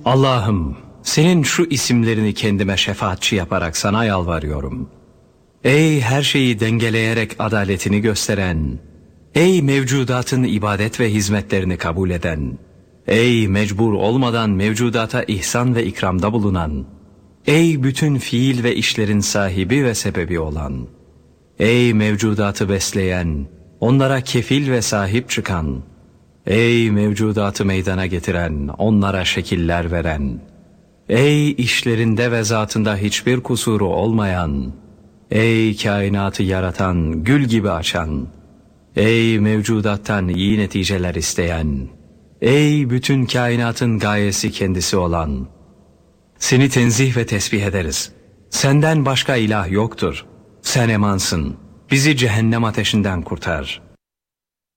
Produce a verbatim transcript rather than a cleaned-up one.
Allah'ım, senin şu isimlerini kendime şefaatçi yaparak sana yalvarıyorum. Ey her şeyi dengeleyerek adaletini gösteren, ey mevcudatın ibadet ve hizmetlerini kabul eden, ey mecbur olmadan mevcudata ihsan ve ikramda bulunan, ey bütün fiil ve işlerin sahibi ve sebebi olan, ey mevcudatı besleyen, onlara kefil ve sahip çıkan, ey mevcudatı meydana getiren, onlara şekiller veren, ey işlerinde ve zatında hiçbir kusuru olmayan, ey kainatı yaratan, gül gibi açan, ey mevcudattan iyi neticeler isteyen, ey bütün kainatın gayesi kendisi olan, seni tenzih ve tesbih ederiz. Senden başka ilah yoktur. Sen emansın. Bizi cehennem ateşinden kurtar.